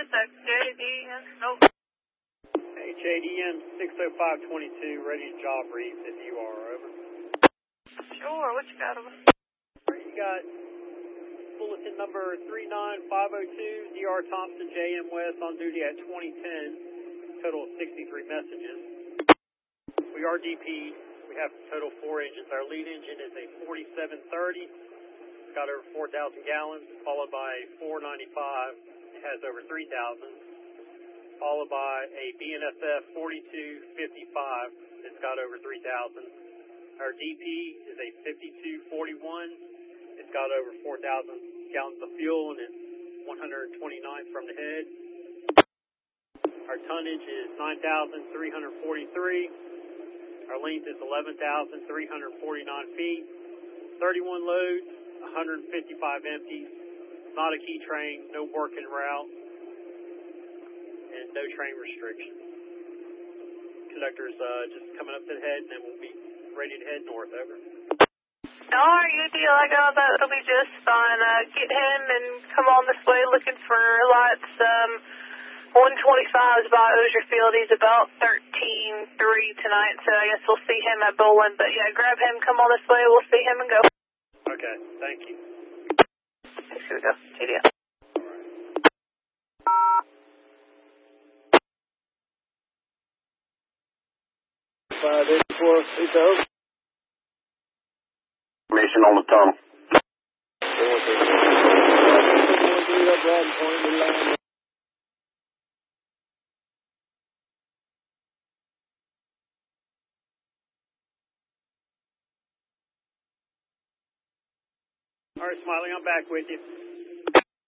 It's a JDN. Nope. JDN 60522, ready to job brief if you are, over. Sure, what you got over? You got bulletin number 39502, DR Thompson JM West on duty at 2010, total of 63 messages. We are DP. We have total 4 engines. Our lead engine is a 4730. It's got over 4,000 gallons, followed by a 495. It has over 3,000. Followed by a BNSF 4255. It's got over 3,000. Our DP is a 5241. It's got over 4,000 gallons of fuel and it's 129 from the head. Our tonnage is 9,343. Our length is 11,349 feet, 31 loads, 155 empties, not a key train, no working route, and no train restrictions. Conductor's just coming up to the head, and then we'll be ready to head north, over. Alright, good deal. I got that. It'll be just fine. Get him and come on this way looking for lights. 125 is by Osier Field. He's about 13-3 tonight, so I guess we'll see him at Bowling. But yeah, grab him, come on this way, we'll see him and go. Okay, thank you. Here we go. JDL. Information on the tunnel. All right, Smiley, I'm back with you.